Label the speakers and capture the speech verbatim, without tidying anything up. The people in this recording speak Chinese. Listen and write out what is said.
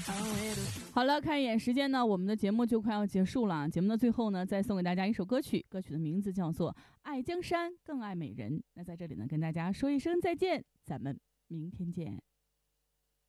Speaker 1: 好了，看一眼时间呢，我们的节目就快要结束了。节目的最后呢，再送给大家一首歌曲，歌曲的名字叫做《爱江山更爱美人》。那在这里呢，跟大家说一声再见，咱们明天见。